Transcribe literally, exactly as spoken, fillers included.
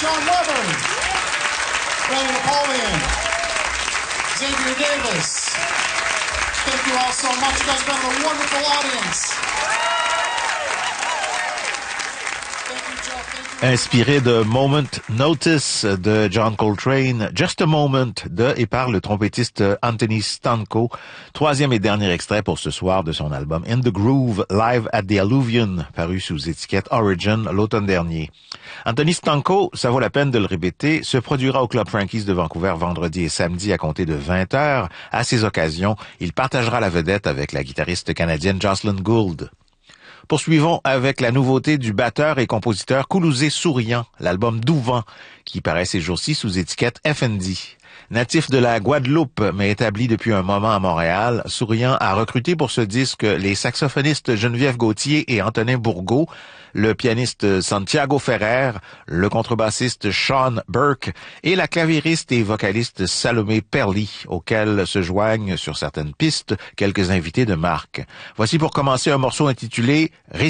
John Weber, Ray Napoleon, Xavier Davis. Thank you all so much. You guys have been a wonderful audience. Inspiré de Moment Notice de John Coltrane, Just a Moment de et par le trompettiste Anthony Stanko, troisième et dernier extrait pour ce soir de son album In the Groove, Live at the Alluvion, paru sous étiquette Origin l'automne dernier. Anthony Stanko, ça vaut la peine de le répéter, se produira au Club Frankie's de Vancouver vendredi et samedi à compter de vingt heures. À ces occasions, il partagera la vedette avec la guitariste canadienne Jocelyn Gould. Poursuivons avec la nouveauté du batteur et compositeur Koulouzé Souriant, l'album Douvent, qui paraît ces jours-ci sous étiquette F and D. Natif de la Guadeloupe, mais établi depuis un moment à Montréal, Souriant a recruté pour ce disque les saxophonistes Geneviève Gauthier et Antonin Bourgault, le pianiste Santiago Ferrer, le contrebassiste Sean Burke et la claviériste et vocaliste Salomé Perly, auxquels se joignent sur certaines pistes quelques invités de marque. Voici pour commencer un morceau intitulé